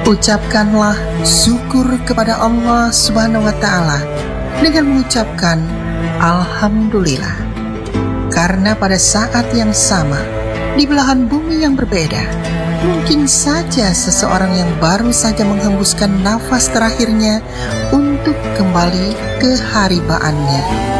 Ucapkanlah syukur kepada Allah Subhanahu wa Ta'ala dengan mengucapkan Alhamdulillah, karena pada saat yang sama di belahan bumi yang berbeda, mungkin saja seseorang yang baru saja menghembuskan nafas terakhirnya untuk kembali ke haribaannya.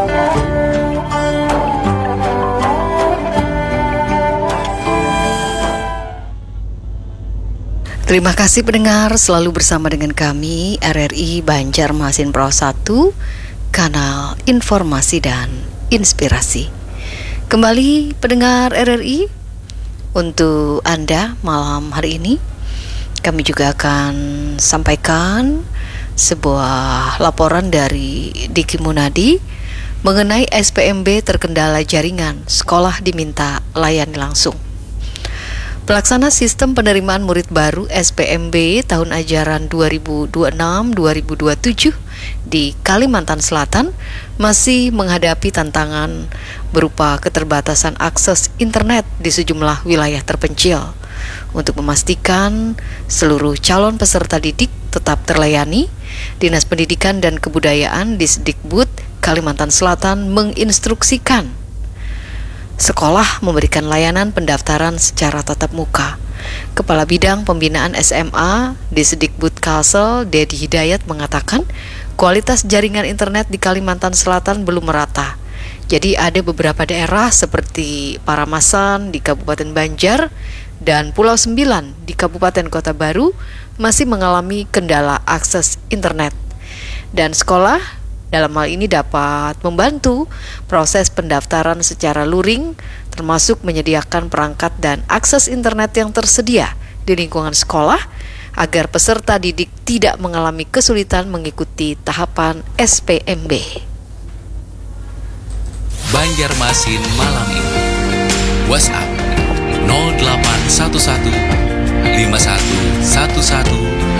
Terima kasih pendengar selalu bersama dengan kami RRI Banjarmasin Pro 1, kanal informasi dan inspirasi. Kembali pendengar RRI, untuk Anda malam hari ini kami juga akan sampaikan sebuah laporan dari Diki Munadi mengenai SPMB terkendala jaringan, sekolah diminta layani langsung. Pelaksana Sistem Penerimaan Murid Baru SPMB tahun ajaran 2026-2027 di Kalimantan Selatan masih menghadapi tantangan berupa keterbatasan akses internet di sejumlah wilayah terpencil. Untuk memastikan seluruh calon peserta didik tetap terlayani, Dinas Pendidikan dan Kebudayaan Disdikbud Kalimantan Selatan menginstruksikan sekolah memberikan layanan pendaftaran secara tatap muka. Kepala Bidang Pembinaan SMA Disdikbud Kalsel, Dedi Hidayat, mengatakan kualitas jaringan internet di Kalimantan Selatan belum merata. Jadi ada beberapa daerah seperti Paramasan di Kabupaten Banjar dan Pulau Sembilan di Kabupaten Kota Baru masih mengalami kendala akses internet. Dan sekolah dalam hal ini dapat membantu proses pendaftaran secara luring, termasuk menyediakan perangkat dan akses internet yang tersedia di lingkungan sekolah agar peserta didik tidak mengalami kesulitan mengikuti tahapan SPMB. Banjarmasin malam ini. WhatsApp 0811 5111